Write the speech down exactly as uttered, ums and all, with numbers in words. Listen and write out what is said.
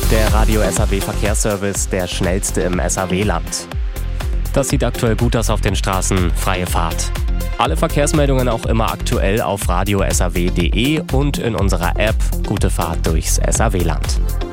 Der Radio S A W Verkehrsservice, der schnellste im S A W-Land. Das sieht aktuell gut aus auf den Straßen, freie Fahrt. Alle Verkehrsmeldungen auch immer aktuell auf radio s a w punkt d e und in unserer App Gute Fahrt durchs S A W-Land.